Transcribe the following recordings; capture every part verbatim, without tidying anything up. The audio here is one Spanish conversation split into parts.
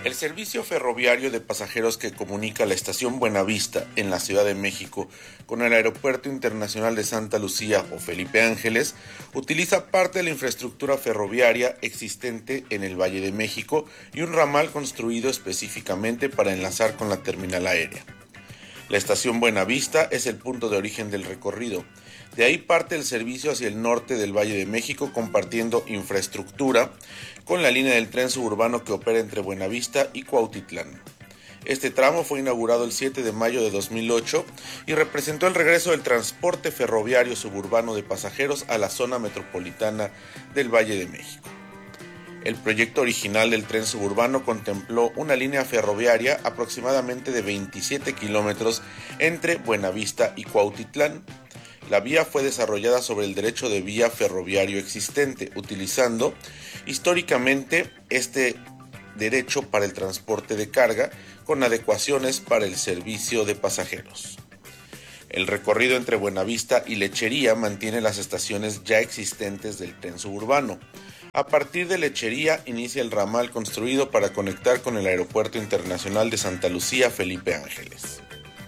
El servicio ferroviario de pasajeros que comunica la estación Buenavista en la Ciudad de México con el Aeropuerto Internacional de Santa Lucía o Felipe Ángeles utiliza parte de la infraestructura ferroviaria existente en el Valle de México y un ramal construido específicamente para enlazar con la terminal aérea. La estación Buenavista es el punto de origen del recorrido. De ahí parte el servicio hacia el norte del Valle de México, compartiendo infraestructura con la línea del tren suburbano que opera entre Buenavista y Cuautitlán. Este tramo fue inaugurado el siete de mayo de dos mil ocho y representó el regreso del transporte ferroviario suburbano de pasajeros a la zona metropolitana del Valle de México. El proyecto original del tren suburbano contempló una línea ferroviaria aproximadamente de veintisiete kilómetros entre Buenavista y Cuautitlán. La vía fue desarrollada sobre el derecho de vía ferroviario existente, utilizando históricamente este derecho para el transporte de carga, con adecuaciones para el servicio de pasajeros. El recorrido entre Buenavista y Lechería mantiene las estaciones ya existentes del tren suburbano. A partir de Lechería inicia el ramal construido para conectar con el Aeropuerto Internacional de Santa Lucía Felipe Ángeles.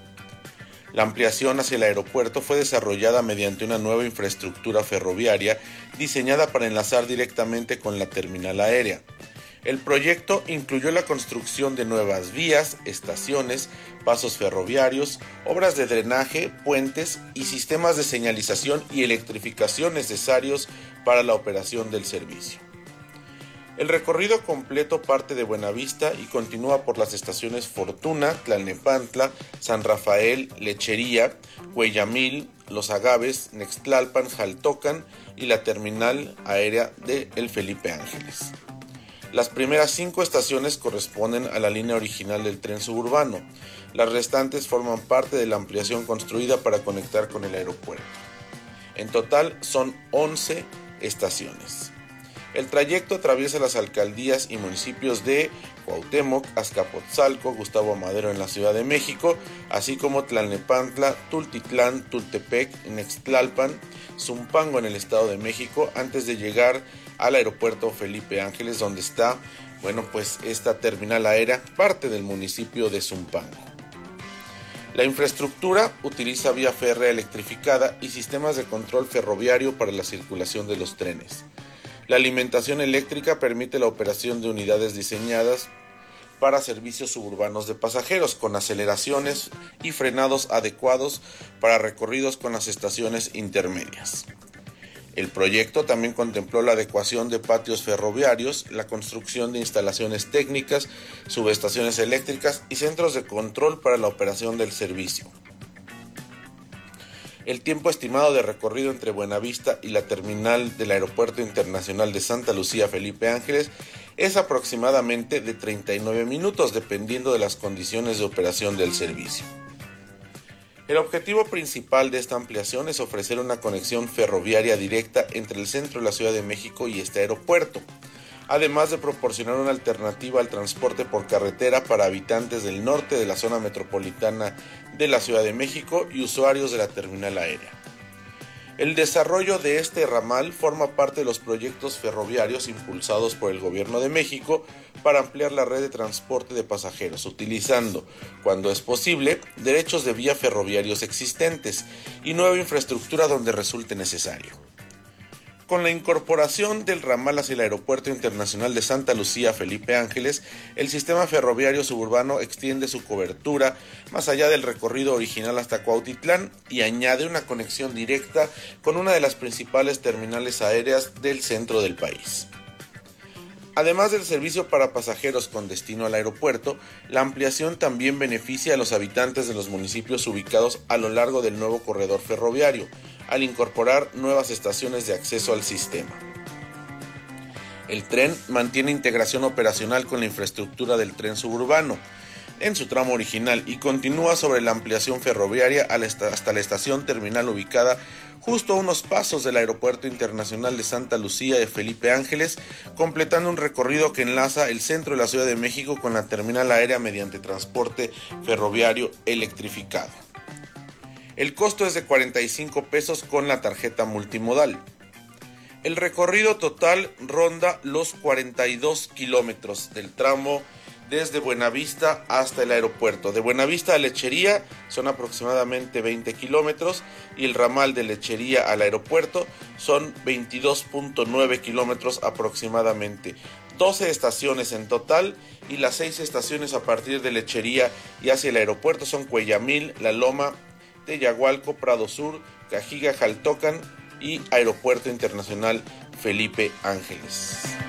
La ampliación hacia el aeropuerto fue desarrollada mediante una nueva infraestructura ferroviaria diseñada para enlazar directamente con la terminal aérea. El proyecto incluyó la construcción de nuevas vías, estaciones, pasos ferroviarios, obras de drenaje, puentes y sistemas de señalización y electrificación necesarios para la operación del servicio. El recorrido completo parte de Buenavista y continúa por las estaciones Fortuna, Tlalnepantla, San Rafael, Lechería, Cuellamil, Los Agaves, Nextlalpan, Jaltocan y la terminal aérea de El Felipe Ángeles. Las primeras cinco estaciones corresponden a la línea original del tren suburbano. Las restantes forman parte de la ampliación construida para conectar con el aeropuerto. En total son once estaciones. El trayecto atraviesa las alcaldías y municipios de Cuauhtémoc, Azcapotzalco, Gustavo Amadero en la Ciudad de México, así como Tlalnepantla, Tultitlán, Tultepec, Nextlalpan, Zumpango en el Estado de México, antes de llegar al aeropuerto Felipe Ángeles, donde está, bueno, pues esta terminal aérea, parte del municipio de Zumpango. La infraestructura utiliza vía férrea electrificada y sistemas de control ferroviario para la circulación de los trenes. La alimentación eléctrica permite la operación de unidades diseñadas para servicios suburbanos de pasajeros, con aceleraciones y frenados adecuados para recorridos con las estaciones intermedias. El proyecto también contempló la adecuación de patios ferroviarios, la construcción de instalaciones técnicas, subestaciones eléctricas y centros de control para la operación del servicio. El tiempo estimado de recorrido entre Buenavista y la terminal del Aeropuerto Internacional de Santa Lucía Felipe Ángeles es aproximadamente de treinta y nueve minutos, dependiendo de las condiciones de operación del servicio. El objetivo principal de esta ampliación es ofrecer una conexión ferroviaria directa entre el centro de la Ciudad de México y este aeropuerto, además de proporcionar una alternativa al transporte por carretera para habitantes del norte de la zona metropolitana de la Ciudad de México y usuarios de la terminal aérea. El desarrollo de este ramal forma parte de los proyectos ferroviarios impulsados por el Gobierno de México para ampliar la red de transporte de pasajeros, utilizando, cuando es posible, derechos de vía ferroviarios existentes y nueva infraestructura donde resulte necesario. Con la incorporación del ramal hacia el Aeropuerto Internacional de Santa Lucía Felipe Ángeles, el sistema ferroviario suburbano extiende su cobertura más allá del recorrido original hasta Cuautitlán y añade una conexión directa con una de las principales terminales aéreas del centro del país. Además del servicio para pasajeros con destino al aeropuerto, la ampliación también beneficia a los habitantes de los municipios ubicados a lo largo del nuevo corredor ferroviario, al incorporar nuevas estaciones de acceso al sistema. El tren mantiene integración operacional con la infraestructura del tren suburbano en su tramo original y continúa sobre la ampliación ferroviaria hasta la estación terminal ubicada justo a unos pasos del Aeropuerto Internacional de Santa Lucía de Felipe Ángeles, completando un recorrido que enlaza el centro de la Ciudad de México con la terminal aérea mediante transporte ferroviario electrificado. El costo es de cuarenta y cinco pesos con la tarjeta multimodal. El recorrido total ronda los cuarenta y dos kilómetros del tramo desde Buenavista hasta el aeropuerto. De Buenavista a Lechería son aproximadamente veinte kilómetros y el ramal de Lechería al aeropuerto son veintidós punto nueve kilómetros aproximadamente. doce estaciones en total y las seis estaciones a partir de Lechería y hacia el aeropuerto son Cuellamil, La Loma, Teyagualco, Prado Sur, Cajiga, Jaltocan y Aeropuerto Internacional Felipe Ángeles.